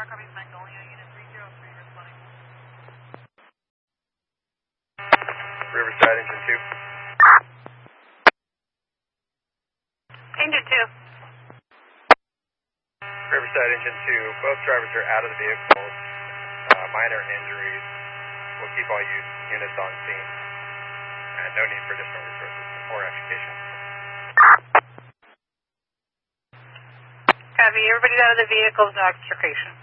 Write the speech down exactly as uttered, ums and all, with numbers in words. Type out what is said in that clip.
Car copies Magnolia, unit three zero three responding. Riverside, engine two. Engine two. Riverside, engine two. Both drivers are out of the vehicles. Uh, minor injuries. We'll keep all use units on scene. And no need for additional resources or extrication. Copy. Everybody's out of the vehicles, no extrication.